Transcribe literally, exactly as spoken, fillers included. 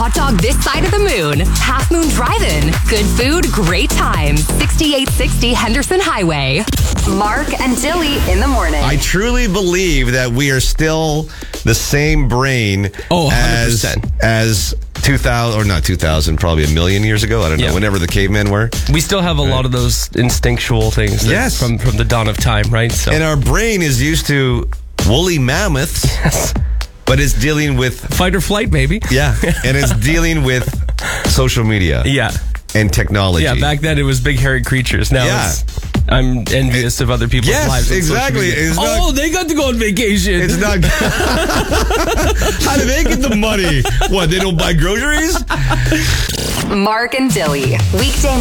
hot dog this side of the moon. Half Moon Drive-In. Good food, great times. sixty-eight sixty Henderson Highway. Mark and Dilly in the morning. I truly believe that we are still the same brain Oh, one hundred as percent. as two thousand, or not two thousand, probably a million years ago. I don't know, Yeah. whenever the cavemen were. We still have a lot of those instinctual things that- Yes. from, from the dawn of time, right? So And our brain is used to woolly mammoths, yes. but it's dealing with, Fight or flight, baby. yeah, and it's dealing with social media Yeah. and technology. Yeah, back then it was big hairy creatures. Now Yeah. it's, I'm envious of other people's Yes, lives. on social exactly. media. It's not- oh, they got to go on vacation. It's not. How do they get the money? What, they don't buy groceries? Mark and Dilly. Weekday